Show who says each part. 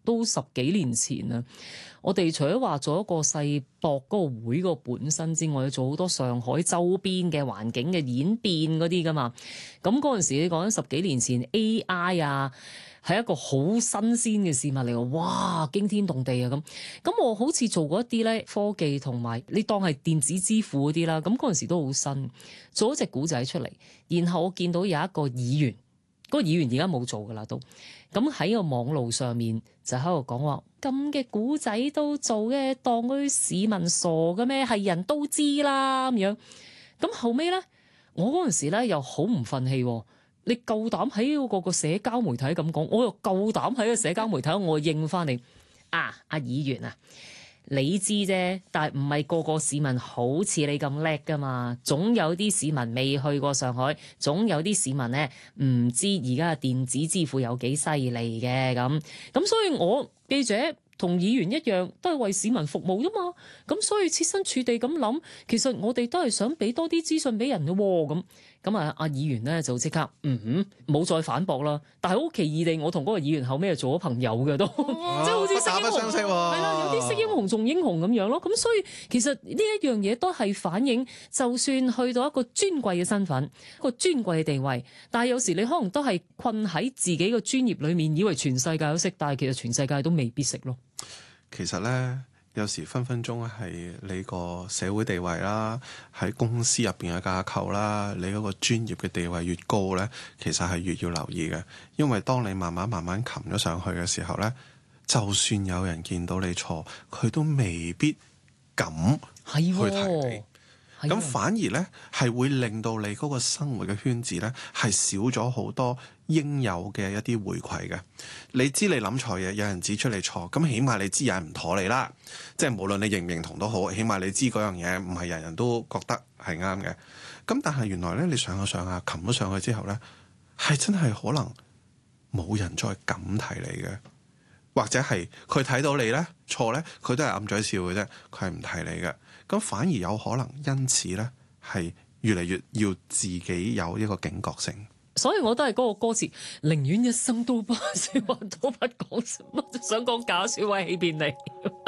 Speaker 1: 都10幾年前啦。我哋除咗話做一個世博嗰個會個本身之外，做好多上海周邊嘅環境嘅演變嗰啲噶嘛。咁嗰陣時你講緊10幾年前 AI 啊，係一個好新鮮嘅事物嚟喎，哇，驚天動地啊咁。咁我好似做過一啲咧科技同埋你當係電子支付嗰啲啦。咁嗰陣時都好新，做咗隻古仔出嚟，然後我見到有一個議員，嗰個議員而家冇做噶啦都。咁喺個網路上面就喺度講話，咁嘅古仔都做嘅，當嗰啲市民傻嘅咩？係人都知啦咁樣。咁後尾咧，我嗰陣時咧又好唔憤氣喎。你夠膽喺嗰個社交媒體咁講，我又夠膽喺個社交媒體我應翻你啊！阿議員啊，你知啫，但係唔係個個市民好似你咁叻噶嘛？總有啲市民未去過上海，總有啲市民咧唔知而家嘅電子支付有幾犀利嘅咁。咁所以我記者同議員一樣，都係為市民服務啫嘛。咁所以設身處地咁諗，其實我哋都係想俾多啲資訊俾人嘅喎。咁啊，阿議員咧就即刻冇再反駁啦。但係好奇異地，我同嗰個議員後尾係做咗朋友嘅都，即係好似識英雄，
Speaker 2: 不打不相識喎。
Speaker 1: 係啦，有啲識英雄重英雄咁樣咯。咁所以其實呢一樣嘢都係反映，就算去到一個尊貴嘅身份，一個尊貴嘅地位，但係有時你可能都係困喺自己嘅專業裏面，以為全世界都識，但係其實全世界都未必識咯。
Speaker 2: 其實咧，有時分分鐘係你個社會地位啦，喺公司入邊嘅架構啦，你嗰個專業嘅地位越高咧，其實係越要留意嘅。因為當你慢慢擒咗上去嘅時候咧，就算有人見到你錯，佢都未必敢去提你。咁反而咧係會令到你嗰個生活嘅圈子咧係少咗好多應有嘅一啲回饋嘅。你知你諗錯嘢，有人指出你錯，咁起碼你知有人唔妥你啦。即係無論你認唔認同都好，起碼你知嗰樣嘢唔係人人都覺得係啱嘅。咁但係原來咧，你上下擒咗上去之後咧，係真係可能冇人再敢提你嘅，或者係佢睇到你咧錯咧，佢都係暗嘴笑嘅啫，佢係唔提你嘅。咁反而有可能因此咧，係越嚟越要自己有一個警覺性。
Speaker 1: 所以我都係嗰個歌詞，寧願一生都不說話，都不講什麼，想講假説話欺騙你。